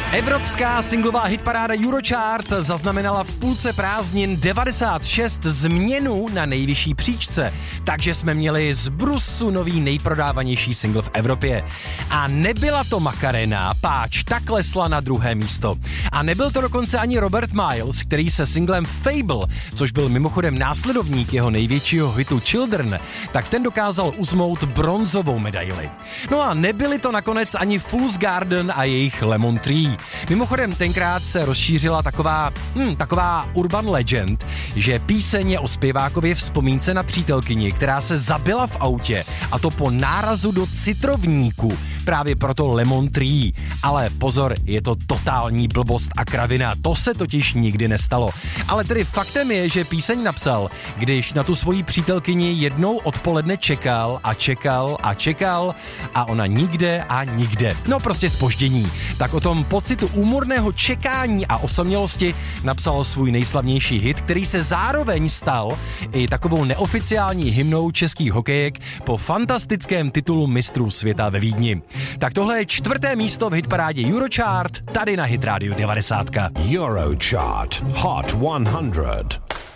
Evropská singlová hitparáda Eurochart zaznamenala v půlce prázdnin 96 změnu na nejvyšší příčce, takže jsme měli z brusu nový nejprodávanější single v Evropě. A nebyla to Macarena, páč ta klesla na druhé místo. A nebyl to dokonce ani Robert Miles, který se singlem Fable, což byl mimochodem následovník jeho největšího hitu Children, tak ten dokázal uzmout bronzovou medaili. No a nebyli to nakonec ani Fool's Garden a jejich Lemon Tree. Mimochodem tenkrát se rozšířila taková urban legend, že píseň je o zpěvákově vzpomínce na přítelkyni, která se zabila v autě, a to po nárazu do citrovníku. Právě proto Lemon Tree. Ale pozor, je to totální blbost a kravina, to se totiž nikdy nestalo. Ale tedy faktem je, že píseň napsal, když na tu svoji přítelkyni jednou odpoledne čekal a ona nikde a nikde. No prostě zpoždění. Tak o tom pocitu úmorného čekání a osamělosti napsal svůj nejslavnější hit, který se zároveň stal i takovou neoficiální hymnou českých hokejek po fantastickém titulu mistrů světa ve Vídni. Tak tohle je 4. místo v hitparádě Eurochart, tady na Hit Radio 90. Eurochart Hot 100.